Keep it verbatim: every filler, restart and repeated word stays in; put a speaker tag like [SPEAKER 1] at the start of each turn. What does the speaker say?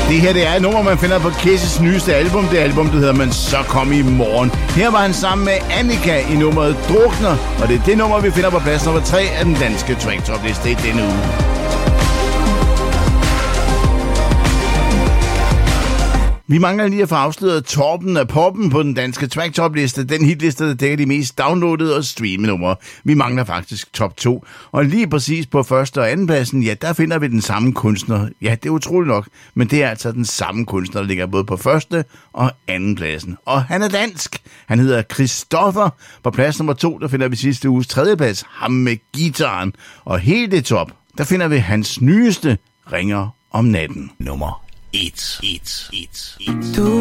[SPEAKER 1] Det her, det er et nummer, man finder på Kisses nyeste album. Det album, der hedder Men Så Kom I Morgen. Her var han sammen med Annika i nummeret Drukner, og det er det nummer, vi finder på plads nummer tre af den danske Track Top liste i denne uge. Vi mangler lige at få afsløret toppen af poppen på den danske Track Top liste. Den hitliste, der dækker de mest downloadede og streamede numre. Vi mangler faktisk top to. Og lige præcis på første og anden pladsen, ja, der finder vi den samme kunstner. Ja, det er utroligt nok, men det er altså den samme kunstner, der ligger både på første og anden pladsen. Og han er dansk. Han hedder Christoffer. På plads nummer to, der finder vi sidste uges tredje plads, ham med guitaren. Og helt i top, der finder vi hans nyeste, Ringer om natten. Nummer et. et. et. et.